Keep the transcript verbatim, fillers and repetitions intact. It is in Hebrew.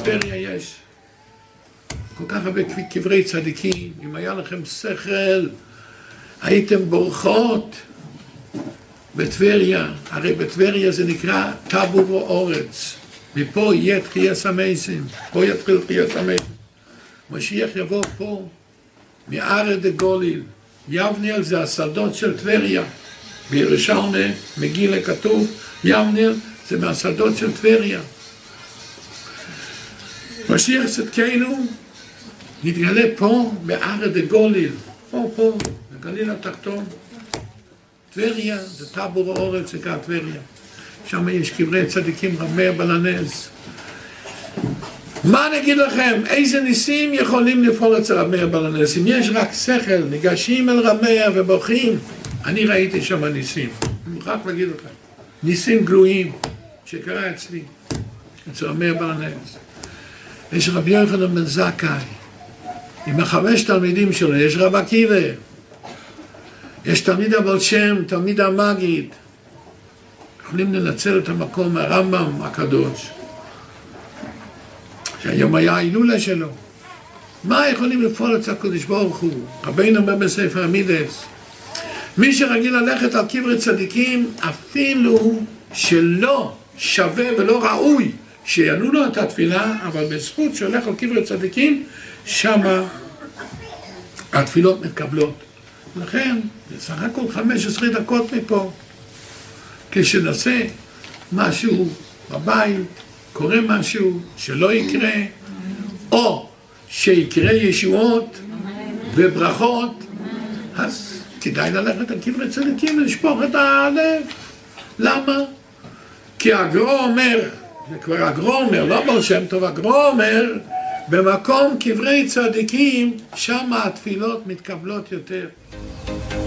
בטבריה יש כל כך הרבה קברי צדיקים. אם היה לכם שכל, הייתם בורחות בטבריה. הרי בטבריה זה נקרא טבור אורץ. מפה יהיה תחייס המתים. פה יתחיל תחייס המתים. משיח יבוא פה, מערה דגוליל. יבניאל זה השדות של טבריה. בירושלמי מגילה כתוב, יבניאל זה מהשדות של טבריה. משיח צדקנו נתגלה פה בערה דגוליל. פה, פה, בגליל התחתון. טבריה זה טבור האורץ, זה כאן טבריה. שם יש קברי צדיקים, רמי בלנז. מה נגיד לכם? איזה ניסים יכולים לפעול אצל רמי בלנז? אם יש רק שכל, ניגשים אל רמי ובוכים. אני ראיתי שם ניסים. אני מוכרח להגיד לכם. ניסים גלויים שקרה אצלי, אצל רמי בלנז. יש רבי יוחנן בן זכאי, עם החמש תלמידים שלו, יש רב עקיבא, יש תלמיד הבעל שם, תלמיד המגיד. יכולים לנצל את המקום הרמב"ם הקדוש, שהיום היה ההילולה שלו. מה יכולים לפעול אצל הקדוש ברוך הוא? רבינו אומר בספר המידס, מי שרגיל ללכת על קברי צדיקים, אפילו שלא שווה ולא ראוי שיענו לו את התפילה, אבל בזכות שהולך על קברי צדיקים, שמה התפילות מתקבלות. לכן, זה סך הכל חמש עשרה דקות מפה. כשנעשה משהו בבית, קורה משהו שלא יקרה, או שיקרה ישועות וברכות, אז כדאי ללכת על קברי צדיקים ולשפוך את הלב. למה? כי הגרו אומר, זה כבר הגרו אומר, לא בעל שם טוב, הגרו אומר, במקום קברי צדיקים, שם התפילות מתקבלות יותר.